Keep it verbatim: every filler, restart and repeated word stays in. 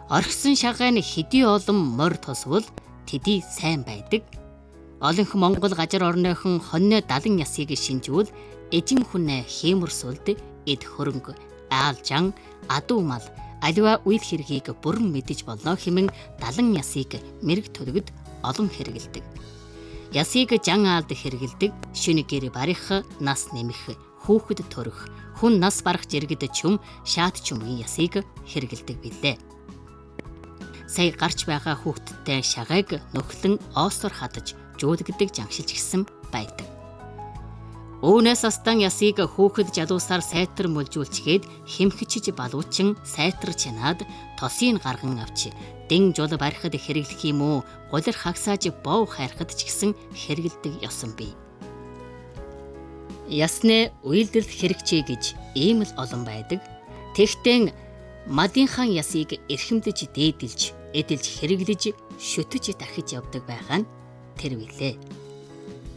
Орхисон шагаан хэдий олон морь тосвол тэдий сайн байдаг. Олонх Монгол газар орныхон хоньно далан ясыг шинжүүл эжин хүнээ хэмэрсүүлд эд хөрөнгө аалжан адуу мал аливаа үйл хэргийг бүрэн мэдэж болно хэмээн далан ясыг мэрэг төлөвд олон хэрэгэлдэг. Ясыг жан аалд хэрэгэлдэг, шүн гэр барих, нас нэмэх, хүүхэд төрөх, хүн нас барах жиргэд чүм, шаат чүмгийн ясыг хэрэгэлдэг билээ. Сая гарч байгаа хүүхэдтэй шагааг нөхлөн оосоор хадаж жуулгдаг жагшилж гисэн байдаг. Үүнээс астан ясыг хүүхэд жалуусаар сайтар мөлжүүлчгээд хэмхчиж балуучин сайтар чанаад тосыг гарган авч дэн жол барихад хэрэглэх юм уу, гулир хагсааж бов хайрхад ч гэсэн хэрэгэлдэг ёсон бий. Ясны үйлдэлд хэрэгчээ гэж ийм л олон байдаг. Тэгтээ Мадынхан ясыг эрхэмдэж дээдэлж, эдэлж хэрэглэж, шүтэж дахиж явдаг байгаа нь тэр билээ.